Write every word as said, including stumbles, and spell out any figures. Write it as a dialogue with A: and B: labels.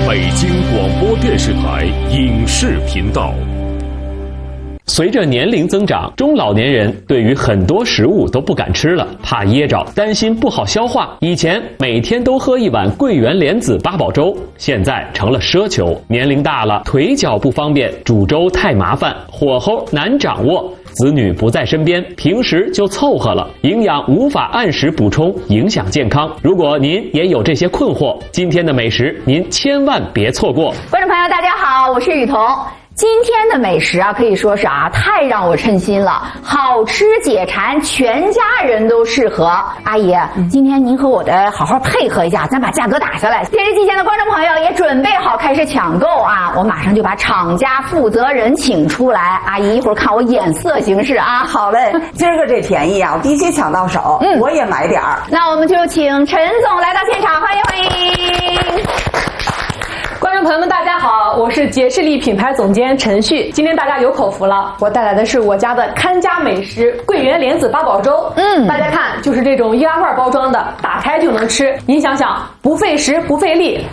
A: 北京广播电视台影视频道。
B: 随着年龄增长，中老年人对于很多食物都不敢吃了，怕噎着，担心不好消化。以前每天都喝一碗桂圆莲子八宝粥，现在成了奢求。年龄大了，腿脚不方便，煮粥太麻烦，火候难掌握，子女不在身边，平时就凑合了，营养无法按时补充，影响健康。如果您也有这些困惑，今天的美食您千万别错过。
C: 观众朋友大家好，我是雨桐。今天的美食啊，可以说是啊，太让我称心了，好吃解馋，全家人都适合。阿姨，今天您和我的好好配合一下，咱把价格打下来。电视机前的观众朋友也准备好开始抢购啊，我马上就把厂家负责人请出来。阿姨一会儿看我眼色行事啊。
D: 好嘞，今儿个这便宜啊，我必须抢到手，嗯，我也买点儿。
C: 那我们就请陈总来到现场，欢迎欢迎。
E: 观众朋友们大家好，我是杰士力品牌总监陈旭。今天大家有口福了，我带来的是我家的看家美食桂圆莲子八宝粥。嗯，大家看，就是这种易拉罐包装的，打开就能吃。您想想，不费时不费力，